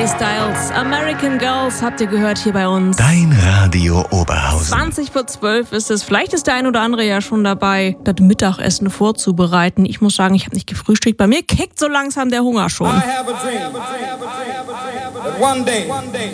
Harry Styles, American Girls, habt ihr gehört hier bei uns. Dein Radio Oberhausen. 11:20 ist es. Vielleicht ist der ein oder andere ja schon dabei, das Mittagessen vorzubereiten. Ich muss sagen, ich habe nicht gefrühstückt. Bei mir kickt so langsam der Hunger schon. I have a dream that one day